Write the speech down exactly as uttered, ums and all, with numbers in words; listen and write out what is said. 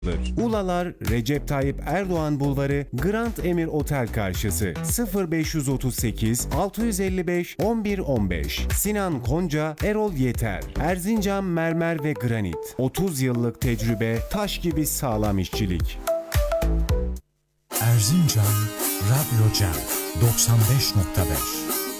Ulalar Recep Tayyip Erdoğan Bulvarı Grand Emir Otel karşısı sıfır beş otuz sekiz altı yüz elli beş on bir on beş Sinan Konca, Erol Yeter. Erzincan Mermer ve Granit. otuz yıllık tecrübe, taş gibi sağlam işçilik. Erzincan Radyo Cem doksan beş nokta beş